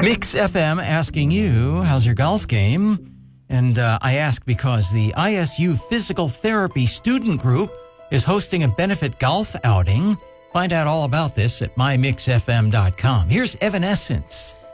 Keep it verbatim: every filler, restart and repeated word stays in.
Mix F M asking you, how's your golf game? And uh, I ask because the I S U Physical Therapy Student Group is hosting a benefit golf outing. Find out all about this at my mix f m dot com. Here's Evanescence.